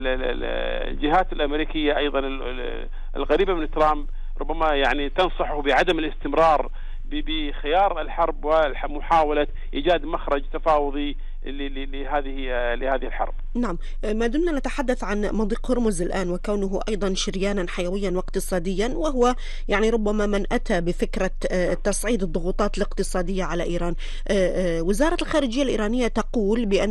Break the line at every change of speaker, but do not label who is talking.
الجهات الأمريكية أيضا القريبة من ترامب ربما يعني تنصحه بعدم الاستمرار بخيار الحرب ومحاولة إيجاد مخرج تفاوضي لهذه الحرب.
نعم، ما دمنا نتحدث عن مضيق هرمز الآن وكونه أيضا شريانا حيويا واقتصاديا، وهو يعني ربما من أتى بفكرة تصعيد الضغوطات الاقتصادية على إيران. وزارة الخارجية الإيرانية تقول بأن